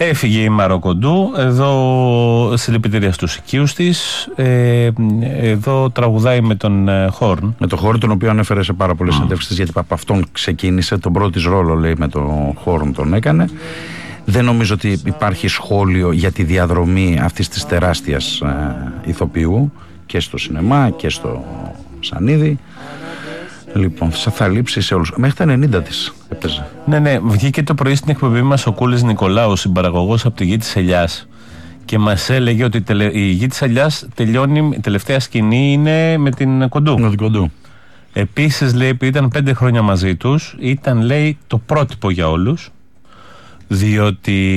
Έφυγε η Μάρο Κοντού, εδώ συλληπιτήρια στους οικείους της, εδώ τραγουδάει με τον Χόρν. Με τον Χόρν, τον οποίο ανέφερε σε πάρα πολλές συνέντευξεις, γιατί από αυτόν ξεκίνησε, τον πρώτο της ρόλο λέει με τον Χόρν τον έκανε. Δεν νομίζω ότι υπάρχει σχόλιο για τη διαδρομή αυτής της τεράστιας ηθοποιού και στο σινεμά και στο σανίδι. Λοιπόν, θα λείψει σε όλους. Μέχρι τα 90 της έπαιζε. Ναι, βγήκε το πρωί στην εκπομπή μας ο Κούλης Νικολάου, συμπαραγωγός από τη Γη της Ελιάς, και μας έλεγε ότι η Γη της Ελιάς τελειώνει, η τελευταία σκηνή είναι με την Κοντού. Με την Κοντού. Επίσης, λέει, επειδή ήταν 5 χρόνια μαζί τους, ήταν, λέει, το πρότυπο για όλους, διότι